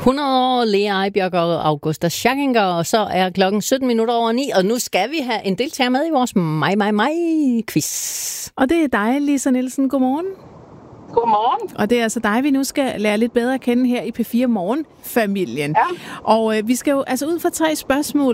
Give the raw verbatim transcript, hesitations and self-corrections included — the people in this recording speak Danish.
hundrede år, Lea Ejbjerg og Augusta Schackinger, og så er klokken sytten minutter over ni, og nu skal vi have en deltager med i vores mig, mig, mig quiz. Og det er dig, Lisa Nielsen. Godmorgen. Godmorgen. Og det er altså dig, vi nu skal lære lidt bedre at kende her i P fire Morgen-familien. Ja. Og øh, vi skal jo altså ud for tre spørgsmål